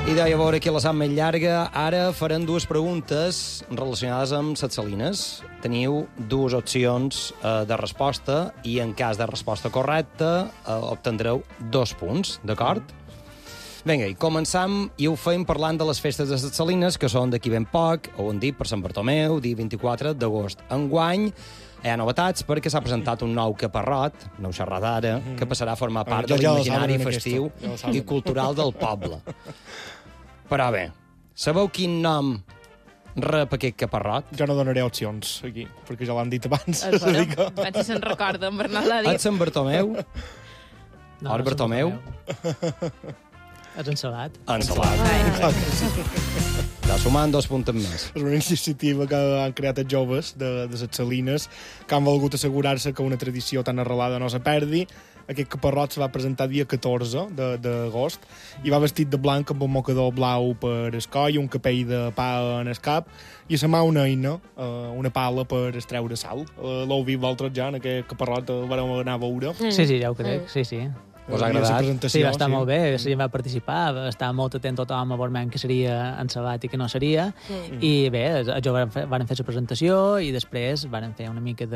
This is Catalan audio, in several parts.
I deia a veure qui la sap més llarga. Ara farem dues preguntes relacionades amb les salines. Teniu dues opcions de resposta i en cas de resposta correcta obtindreu 2 punts, d'acord? Vinga, i començam i ho fem parlant de les festes de les salines, que són d'aquí ben poc, ho hem dit, per Sant Bartomeu, dia 24 d'agost. Enguany hi ha novetats perquè s'ha presentat un nou caparrot, no ho xerrat ara, que passarà a formar part de l'imaginari festiu i cultural del poble. Però bé, sabeu quin nom rep aquest caparrot? Jo no donaré opcions, aquí, perquè ja l'han dit abans. És vera? Pensi se'n recorda, en Bernat l'ha dit. És Sant Bartomeu? No, Or Bartomeu? És ensalat. Ensalat. Està sumant 2 punts més. És una iniciativa que han creat els joves de les Salines, que han volgut assegurar-se que una tradició tan arrelada no se perdi. Aquest caparrot se va presentar dia 14 d'agost i va vestit de blanc amb un mocador blau per el coll, un capell de pa en el cap i a la mà una eina, una pala per extreure sal. L'heu vist vosaltres ja, en aquest caparrot el vareu anar a veure? Sí, ja ho crec, sí. Us ha agradat? Sí, va estar molt bé, la gent va participar, va estar molt atent tothom a veure que seria ensalat i que no seria, i bé, els joves van fer la presentació i després van fer una mica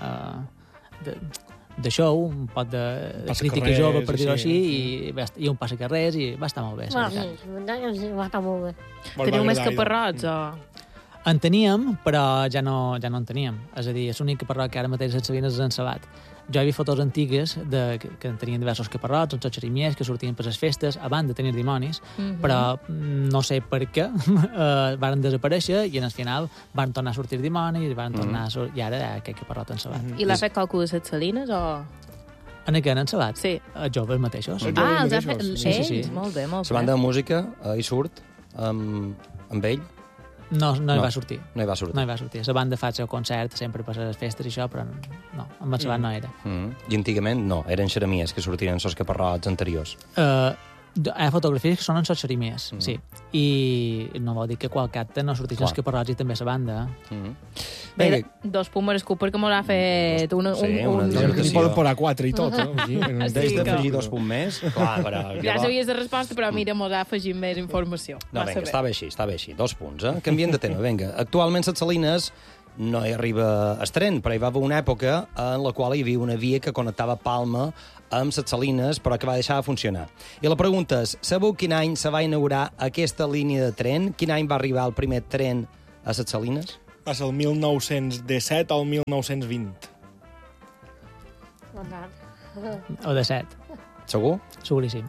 de show, un pot de crítica jove, per dir-ho així, i un passacarrers, i va estar molt bé. Va estar molt bé. Teniu més caparrots, o...? En teníem, però ja no en teníem. És a dir, és l'únic caparrot que ara mateix les Salines és ensalat. Jo he vist fotos antigues que tenien diversos caparrots, uns xerimiers que sortien per les festes, abans de tenir dimonis, però no sé per què van desaparèixer i al final van tornar a sortir dimonis, van tornar i ara aquest caparrot ensalat. I l'ha fet qualcú de les Salines, o...? En aquest ensalat? Sí. Els joves mateixos. Ah, els ha fet ells? Sí. Molt bé, molt bé. La banda de música hi surt amb ell? No hi va sortir. No hi va sortir. No hi va sortir. La banda fa el seu concert sempre per les festes i això, però no, amb el no era. I antigament no, eren xeremies que sortien els caparrots anteriors. Hi ha fotografies que són en sots xeremies, sí. I no vol dir que qualque acte no sorteixen els caparrots i també la banda. Bé, 2 punts merescut perquè m'ho ha fet una N'hi poden posar 4 i tot, Deix d'afegir 2 punts més? Clar, però... Ja sabies la resposta, però mira, m'ho ha afegit més informació. No, vinga, està bé així, 2 punts, Canviem de tema, vinga. Actualment les Salines no hi arriba el tren, però hi va haver una època en la qual hi havia una via que connectava Palma amb les Salines, però que va deixar de funcionar. I la pregunta és, sabeu quin any se va inaugurar aquesta línia de tren? Quin any va arribar el primer tren a les Salines? Va ser el 1917 o el 1920. O de 7. Segur? Seguríssim.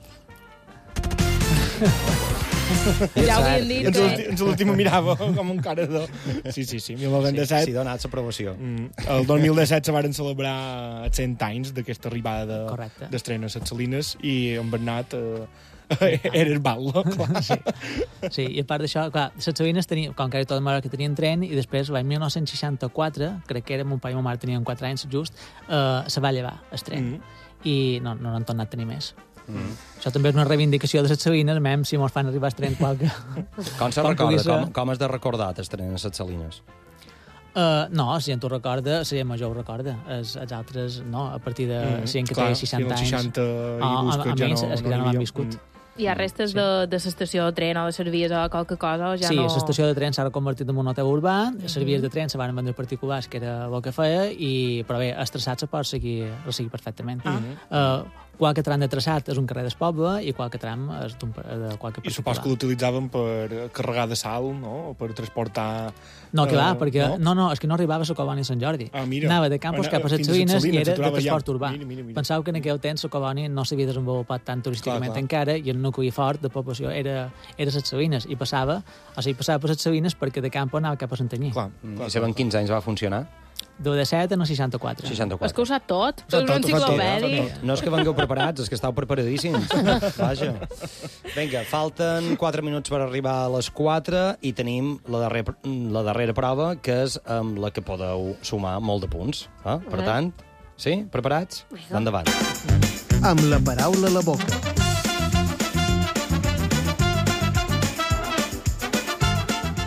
Ja ho havien dit. Ens l'últim mirava com un cara de... Sí, 1917. Sí, donat l'aprovació. El 2017 se van celebrar 100 anys d'aquesta arribada d'estrena a les Salines i en Bernat era el ballo. Sí, i a part d'això, clar, les Salines tenien, com que era tot que tenien tren, i després l'any 1964, crec que era mon pare i ma mare tenien 4 anys just, se va llevar el tren. I no han tornat a tenir més. Això també és una reivindicació de les Salines, si mos fan arribar el tren qualque... Com se recorda? Com has de recordar el tren a les Salines? No, si gent ho recorda, la gent major ho recorda. Els altres, no, a partir de gent que té 60 anys... 60 i busca ja no... És que ja no l'han viscut. Hi ha restes de l'estació de tren o de servies o qualque cosa? O ja sí, no... l'estació de tren s'ha reconvertit en un hotel urbà, les servies de tren se van vendre particulars, que era el que feia, però bé, el traçat se pot seguir perfectament. Qualque tram de traçat és un carrer del poble i qualque tram és de qualque particular. I supos que l'utilitzaven per carregar de sal, no? O per transportar... No, que va, perquè... No, és que no arribava a la colònia Sant Jordi. Anava de Campos cap a les Salines i era de transport urbà. Pensava que en aquell temps la colònia no s'havia desenvolupat tan turísticament encara i el nucli fort de població era les Salines i passava per les Salines perquè de Campos anava cap a Santanyí. I saben quins anys va funcionar? De 17 a 64. 64. És que ho sap tot. És una enciclopèdia. No és que vengueu preparats, és que estàu preparadíssims. Vaja. Vinga, falten 4 minuts per arribar a les 4 i tenim la darrera prova, que és amb la que podeu sumar molt de punts. Per tant, sí? Preparats? Endavant. Amb la paraula a la boca.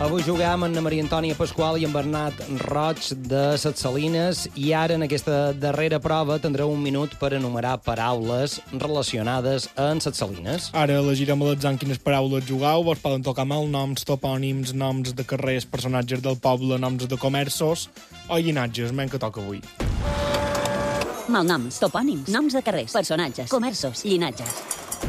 Avui juguem amb Maria Antònia Pasqual i en Bernat Roig de Ses Salines i ara, en aquesta darrera prova, tindreu un minut per enumerar paraules relacionades amb Ses Salines. Ara elegirem a l'atzar quines paraules jugueu. Vos poden tocar malnoms, topònims, noms de carrers, personatges del poble, noms de comerços o llinatges. Men que toca avui. Malnoms, topònims, noms de carrers, personatges, comerços, llinatges.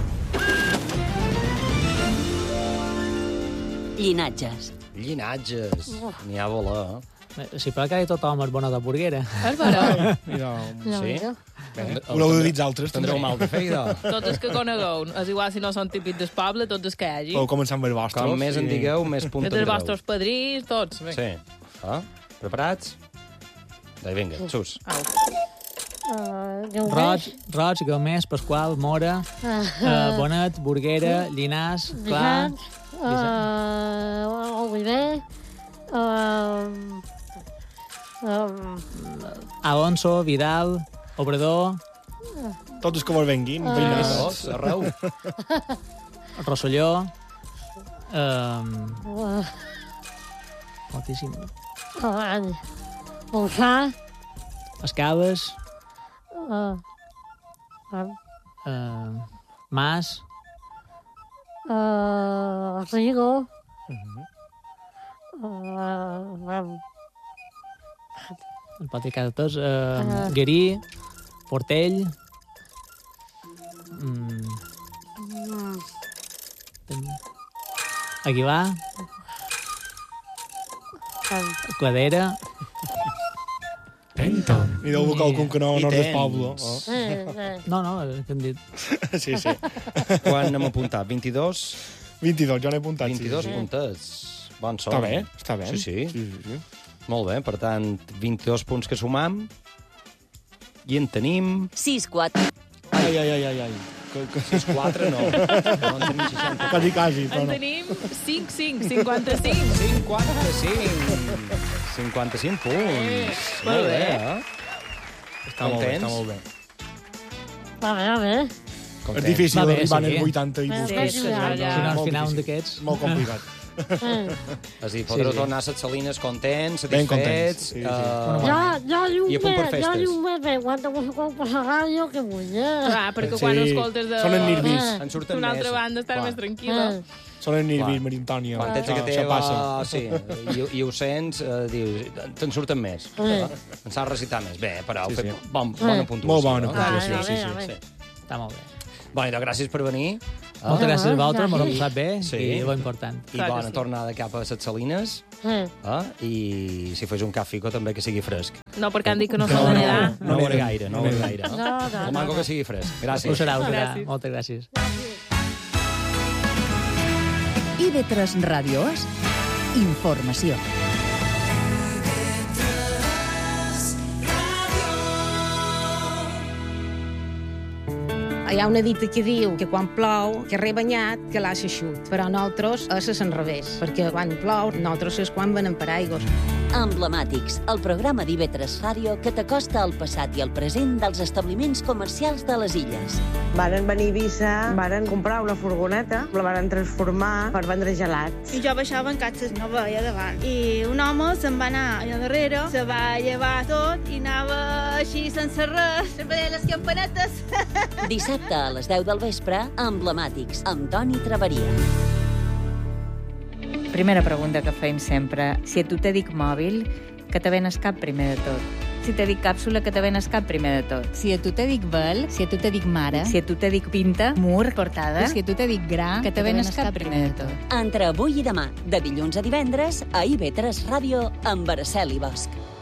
Llinatges. Llinatges. N'hi ha a voler. Si per que tothom és bona de burguera. És vera. Mira, Sí? haureu de dir els altres, també. Tindreu mal de fer, idò. Tots els que conegueu. És igual si no són típics del poble, tots els que hi hagi. Podeu començar amb els vostres. Com més en digueu, més punt Els tindreu. vostres padrins, tots. Sí. Preparats? Doncs vinga, sus. Roig, Gomés, Pasqual, Mora, Bonet, Burguera, Llinàs, Clar... Oliver, Alonso, Vidal, Obrador, Tots els que vos venguin. Tots, arreu. Rosselló, moltíssim. Montsà, Escales, Mas, Rigo, el pot dir cada tots, Guerí, Portell, Aguilar, Quadera, Ni deu vocal com que no I és del tens. poble. no, que hem dit. Sí, sí. Quan hem apuntat? 22? 22, jo n'he apuntat. 22 sí. puntets. Bon son. Està bé, està bé. Sí. Molt bé, per tant, 22 punts que sumam. I en tenim... 6-4. Ai. 4, no. No en tenim 60. Quasi, però En no. tenim 5-5, 55. 55 punts. Molt bé. Està molt bé, està molt bé. va bé. És difícil Va bé, arribar sí. als 80 i buscar. Sí, Si no, al Molt final un difícil. d'aquests... Molt complicat. És a dir, podreu tornar a Ses Salines contents, Ben satisfets... contents, sí. I a punt per festes. Jo un mes, quan per la ràdio, que vull, Clar, perquè quan escoltes de... Són en nervis. En surten D'una més. altra banda, estar Clar. més tranquil·la. Són en nervis, Clar. Maria Antònia. Quan tens Això aquesta passa. sí, i ho sents, dius, te'n surten més. En saps recitar més. Bé, però Sí, sí. bona puntuació. Molt bona no? puntuació, sí. Està molt bé. Bueno, doncs gràcies per venir. Moltes gràcies a vosaltres, m'ho he passat bé Sí. i lo important. I Clar que bona sí. tornada cap a Ses Salines. I si fes un càfico també que sigui fresc. No, perquè han dit que no s'ha de nedar. No ho era gaire, no ho era gaire. No. El manco que sigui fresc. Ho Gràcies. serà. Gràcies. Moltes gràcies. IB3 Ràdio És informació. Hi ha una dita que diu que quan plou, que rebanyat, que l'ha eixut. Però nosaltres és a l'enrevés, perquè quan plou, nosaltres és quan venem per aigües. Emblemàtics, el programa d'IB3 Ràdio que t'acosta al passat i al present dels establiments comercials de les illes. Varen venir a Eivissa, varen comprar una furgoneta, la varen transformar per vendre gelats. I jo baixava en catxes, no veia davant. I un home se'n va anar allà darrere, se va llevar tot i anava així sense res, veia les campanetes. Dissabte a les 10 del vespre, Emblemàtics, amb Toni Traveria. Primera pregunta que feim sempre. Si a tu te dic mòbil, que te ven el cap primer de tot. Si te dic càpsula, que te ven el cap primer de tot. Si a tu te dic vel, si a tu te dic mare, Si a tu te dic pinta, mur, portada, si a tu te dic gra, que te ven el cap primer de tot. Entre avui i demà, de dilluns a divendres, a IB3 Ràdio, amb Araceli Bosch.